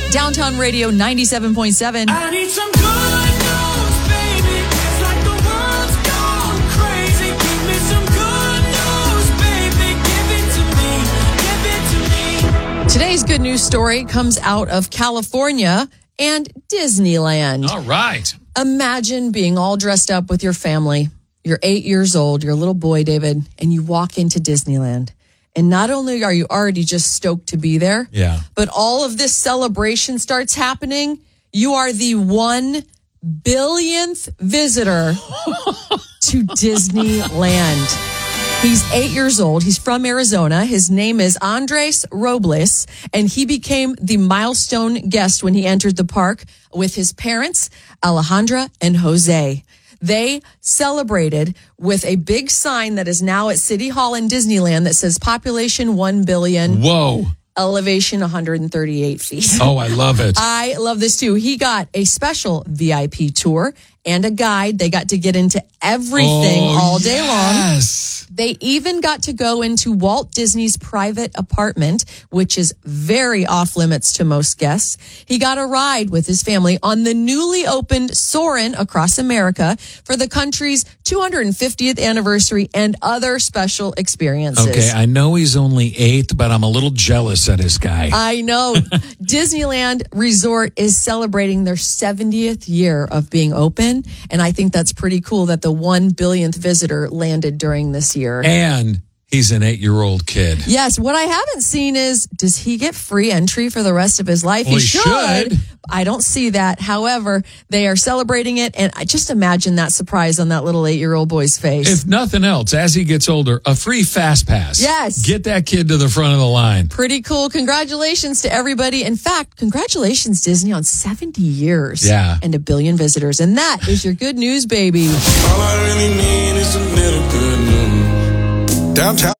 Downtown Radio 97.7. I need some good news, baby. It's like the world's gone crazy. Give me some good news, baby. Give it to me. Today's good news story comes out of California and Disneyland. All right. Imagine being all dressed up with your family. You're 8 years old, you're a little boy, David, and you walk into Disneyland. And not only are you already just stoked to be there, Yeah. but all of this celebration starts happening. You are the 1 billionth visitor to Disneyland. He's 8 years old. He's from Arizona. His name is Andres Robles, and he became the milestone guest when he entered the park with his parents, Alejandra and Jose. They celebrated with a big sign that is now at City Hall in Disneyland that says population 1 billion, Whoa. elevation 138 feet. Oh, I love it. I love this too. He got a special VIP tour and a guide. They got to get into everything all day long. Yes. They even got to go into Walt Disney's private apartment, which is very off limits to most guests. He got a ride with his family on the newly opened Soarin' across America for the country's 250th anniversary and other special experiences. Okay, I know he's only 8, but I'm a little jealous of this guy. I know. Disneyland Resort is celebrating their 70th year of being open, and I think that's pretty cool that the 1 billionth visitor landed during this year. And he's an 8-year-old kid. Yes, what I haven't seen is, does he get free entry for the rest of his life? Well, he should. I don't see that. However, they are celebrating it, and I just imagine that surprise on that little 8-year-old boy's face. If nothing else, as he gets older, a free fast pass. Yes. Get that kid to the front of the line. Pretty cool. Congratulations to everybody. In fact, congratulations, Disney, on 70 years. Yeah. And 1 billion visitors. And that is your good news, baby. All I really need is a little good news. Downtown.